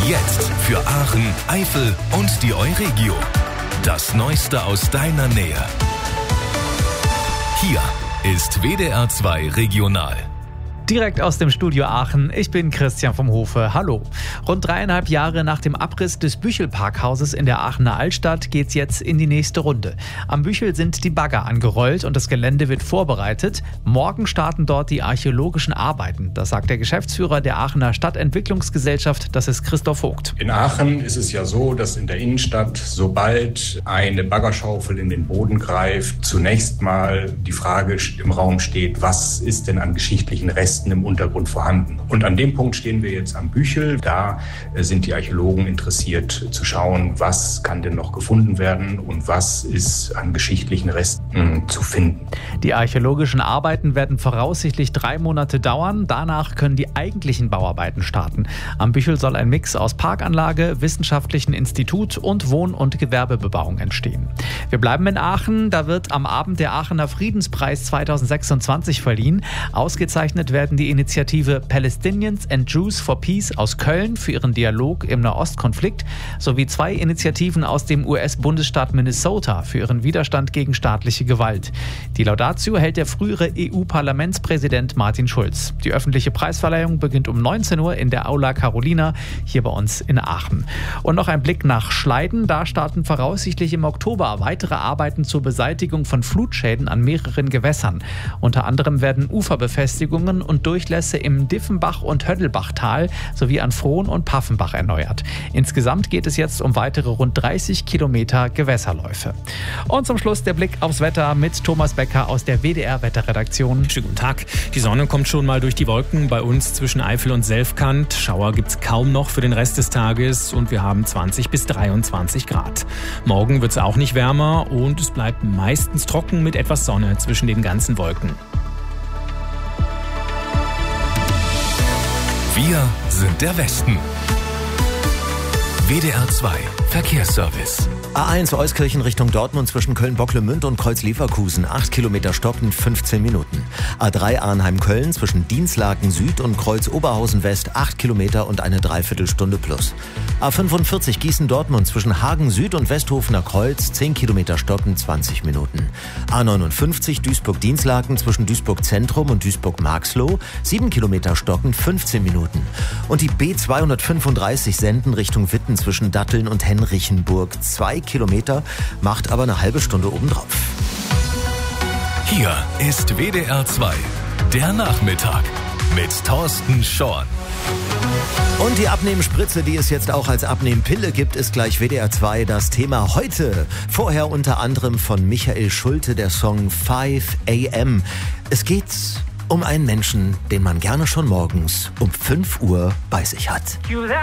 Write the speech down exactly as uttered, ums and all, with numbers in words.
Jetzt für Aachen, Eifel und die Euregio. Das Neueste aus deiner Nähe. Hier ist W D R zwei Regional. Direkt aus dem Studio Aachen, ich bin Christian vom Hofe, hallo. Rund dreieinhalb Jahre nach dem Abriss des Büchel-Parkhauses in der Aachener Altstadt geht's jetzt in die nächste Runde. Am Büchel sind die Bagger angerollt und das Gelände wird vorbereitet. Morgen starten dort die archäologischen Arbeiten, das sagt der Geschäftsführer der Aachener Stadtentwicklungsgesellschaft, das ist Christoph Vogt. In Aachen ist es ja so, dass in der Innenstadt, sobald eine Baggerschaufel in den Boden greift, zunächst mal die Frage im Raum steht, was ist denn an geschichtlichen Resten im Untergrund vorhanden. Und an dem Punkt stehen wir jetzt am Büchel. Da sind die Archäologen interessiert zu schauen, was kann denn noch gefunden werden und was ist an geschichtlichen Resten zu finden. Die archäologischen Arbeiten werden voraussichtlich drei Monate dauern. Danach können die eigentlichen Bauarbeiten starten. Am Büchel soll ein Mix aus Parkanlage, wissenschaftlichen Institut und Wohn- und Gewerbebebauung entstehen. Wir bleiben in Aachen. Da wird am Abend der Aachener Friedenspreis zweitausendsechsundzwanzig verliehen. Ausgezeichnet werden die Initiative Palestinians and Jews for Peace aus Köln für ihren Dialog im Nahostkonflikt sowie zwei Initiativen aus dem U S-Bundesstaat Minnesota für ihren Widerstand gegen staatliche Gewalt. Die Laudatio hält der frühere E U-Parlamentspräsident Martin Schulz. Die öffentliche Preisverleihung beginnt um neunzehn Uhr in der Aula Carolina hier bei uns in Aachen. Und noch ein Blick nach Schleiden. Da starten voraussichtlich im Oktober weitere Arbeiten zur Beseitigung von Flutschäden an mehreren Gewässern. Unter anderem werden Uferbefestigungen und Durchlässe im Diffenbach- und Höddelbachtal sowie an Frohn und Paffenbach erneuert. Insgesamt geht es jetzt um weitere rund dreißig Kilometer Gewässerläufe. Und zum Schluss der Blick aufs Wetter mit Thomas Becker aus der W D R-Wetterredaktion. Schönen guten Tag. Die Sonne kommt schon mal durch die Wolken bei uns zwischen Eifel und Selfkant. Schauer gibt es kaum noch für den Rest des Tages und wir haben zwanzig bis dreiundzwanzig Grad. Morgen wird es auch nicht wärmer und es bleibt meistens trocken mit etwas Sonne zwischen den ganzen Wolken. Wir sind der Westen. W D R zwei Verkehrsservice. A eins Euskirchen Richtung Dortmund zwischen Köln-Bocklemünd und Kreuz-Leverkusen. acht Kilometer stockend, fünfzehn Minuten. A drei Arnheim-Köln zwischen Dienstlaken Süd und Kreuz-Oberhausen West. acht Kilometer und eine Dreiviertelstunde plus. A fünfundvierzig Gießen-Dortmund zwischen Hagen Süd und Westhofener Kreuz. zehn Kilometer stockend, zwanzig Minuten. A neunundfünfzig Duisburg-Dienstlaken zwischen Duisburg-Zentrum und Duisburg-Marxloh. sieben Kilometer stockend, fünfzehn Minuten. Und die B zweihundertfünfunddreißig Senden Richtung Witten zwischen Datteln und Henrichenburg. zwei Kilometer, macht aber eine halbe Stunde obendrauf. Hier ist W D R zwei, der Nachmittag mit Thorsten Schorn. Und die Abnehmspritze, die es jetzt auch als Abnehmpille gibt, ist gleich W D R zwei das Thema heute. Vorher unter anderem von Michael Schulte der Song five a m. Es geht um einen Menschen, den man gerne schon morgens um fünf Uhr bei sich hat.